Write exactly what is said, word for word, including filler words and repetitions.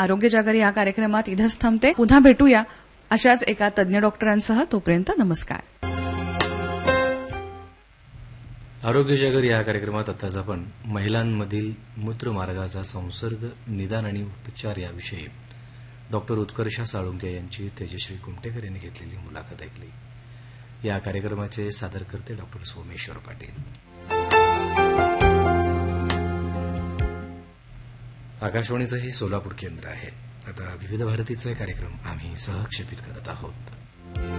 आरोग्य जागर या कार्यक्रमात इथंच थांबते. पुन्हा भेटूया अशाच एका तज्ज्ञ डॉक्टरांसह. तोपर्यंत नमस्कार. आरोग्य जागर या कार्यक्रमात आताच आपण महिलांमधील मूत्रमार्गाचा संसर्ग, निदान आणि उपचार याविषयी डॉक्टर उत्कर्षा साळुंके यांची तेजश्री कुमटेकर यांनी घेतलेली मुलाखत ऐकली. या कार्यक्रमाचे सादरकर्ते डॉक्टर सोमेश्वर पाटील. आकाशवाणीचं हे सोलापूर केंद्र आहे. आता विविध भारतीचे कार्यक्रम आम्ही सहक्षेपित करत आहोत.